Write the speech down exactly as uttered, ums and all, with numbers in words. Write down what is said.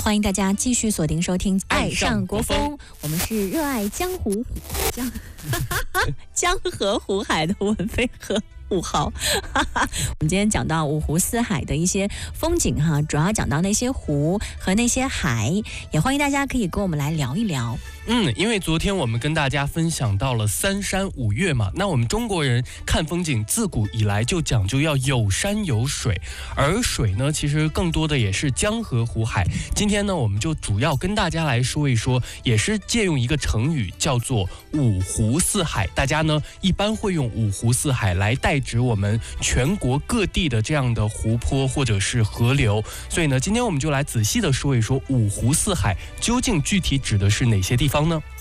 欢迎大家继续锁定收听《爱上国风》，我们是热爱江湖江江河湖海的文飞和五豪。我们今天讲到五湖四海的一些风景哈，主要讲到那些湖和那些海，也欢迎大家可以跟我们来聊一聊。 嗯，因为昨天我们跟大家分享到了三山五岳嘛，那我们中国人看风景自古以来就讲究要有山有水，而水呢其实更多的也是江河湖海。今天呢我们就主要跟大家来说一说，也是借用一个成语叫做五湖四海。大家呢一般会用五湖四海来代指我们全国各地的这样的湖泊或者是河流，所以呢今天我们就来仔细的说一说五湖四海究竟具体指的是哪些地方呢？